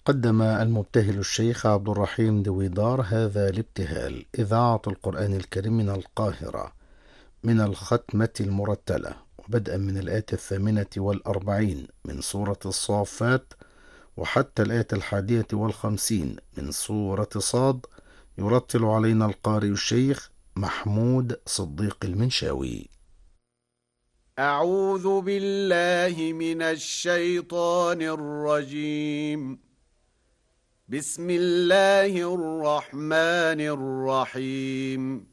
قدم المبتهل الشيخ عبد الرحيم دويدار هذا الابتهال: إذاعة القرآن الكريم من القاهرة، من الختمة المرتلة، وبدءا من الآية 48 من سورة الصافات وحتى الآية 51 من سورة صاد، يرتل علينا القارئ الشيخ محمود صديق المنشاوي. أعوذ بالله من الشيطان الرجيم. بسم الله الرحمن الرحيم.